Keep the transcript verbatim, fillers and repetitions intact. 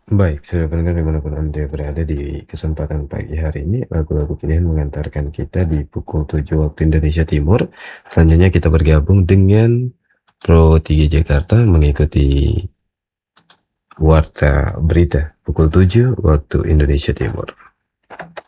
Baik, sudah pendengar dimanapun Anda berada di kesempatan pagi hari ini, lagu-lagu pilihan mengantarkan kita di pukul tujuh waktu Indonesia Timur. Selanjutnya kita bergabung dengan Pro tiga Jakarta mengikuti Warta Berita pukul tujuh waktu Indonesia Timur.